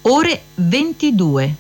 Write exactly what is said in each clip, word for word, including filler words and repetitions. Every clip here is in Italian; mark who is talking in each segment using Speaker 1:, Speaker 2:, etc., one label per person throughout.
Speaker 1: ore ventidue.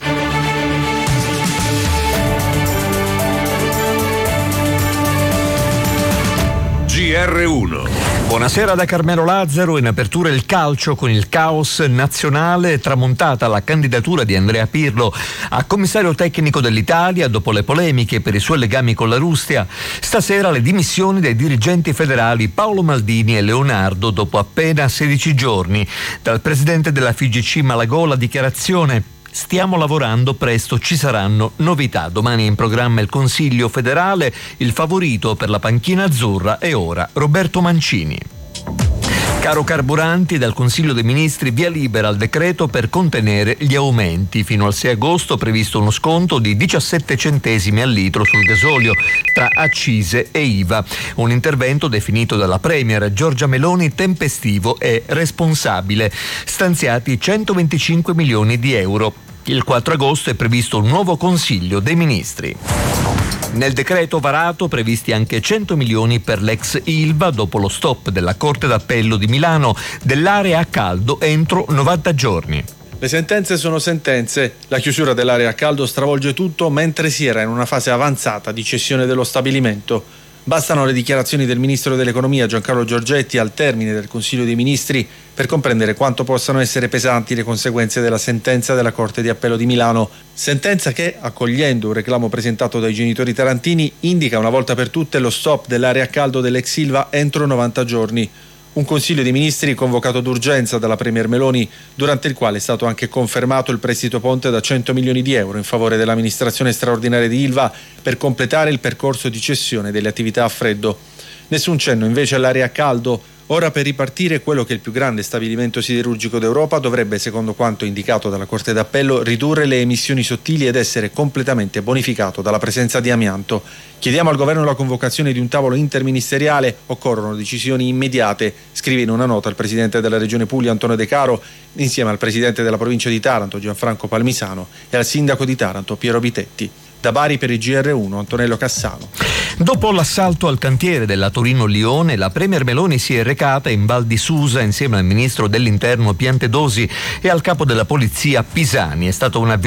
Speaker 2: G R uno.
Speaker 3: Buonasera da Carmelo Lazzaro. In apertura il calcio con il caos nazionale, tramontata la candidatura di Andrea Pirlo a commissario tecnico dell'Italia dopo le polemiche per i suoi legami con la Russia. Stasera le dimissioni dei dirigenti federali Paolo Maldini e Leonardo dopo appena sedici giorni. Dal presidente della F I G C Malagò la dichiarazione: stiamo lavorando, presto ci saranno novità. Domani è in programma il Consiglio federale, il favorito per la panchina azzurra è ora Roberto Mancini. Caro carburanti, dal Consiglio dei Ministri via libera al decreto per contenere gli aumenti. Fino al sei agosto previsto uno sconto di diciassette centesimi al litro sul gasolio tra accise e I V A. Un intervento definito dalla Premier Giorgia Meloni tempestivo e responsabile. Stanziati centoventicinque milioni di euro. Il quattro agosto è previsto un nuovo Consiglio dei Ministri. Nel decreto varato previsti anche cento milioni per l'ex Ilva dopo lo stop della Corte d'Appello di Milano dell'area a caldo entro novanta giorni.
Speaker 4: Le sentenze sono sentenze. La chiusura dell'area a caldo stravolge tutto mentre si era in una fase avanzata di cessione dello stabilimento. Bastano le dichiarazioni del ministro dell'economia Giancarlo Giorgetti al termine del Consiglio dei Ministri per comprendere quanto possano essere pesanti le conseguenze della sentenza della Corte di Appello di Milano. Sentenza che, accogliendo un reclamo presentato dai genitori tarantini, indica una volta per tutte lo stop dell'area a caldo dell'ex Ilva entro novanta giorni. Un Consiglio dei Ministri convocato d'urgenza dalla Premier Meloni, durante il quale è stato anche confermato il prestito ponte da cento milioni di euro in favore dell'amministrazione straordinaria di Ilva per completare il percorso di cessione delle attività a freddo. Nessun cenno invece all'area a caldo. Ora, per ripartire, quello che è il più grande stabilimento siderurgico d'Europa dovrebbe, secondo quanto indicato dalla Corte d'Appello, ridurre le emissioni sottili ed essere completamente bonificato dalla presenza di amianto. Chiediamo al governo la convocazione di un tavolo interministeriale. Occorrono decisioni immediate, scrive in una nota il presidente della Regione Puglia Antonio De Caro, insieme al presidente della provincia di Taranto Gianfranco Palmisano e al sindaco di Taranto Piero Bitetti. Da Bari per il G R uno, Antonello Cassano.
Speaker 3: Dopo l'assalto al cantiere della Torino-Lione, la Premier Meloni si è recata in Val di Susa insieme al ministro dell'Interno Piantedosi e al capo della polizia Pisani. È stata una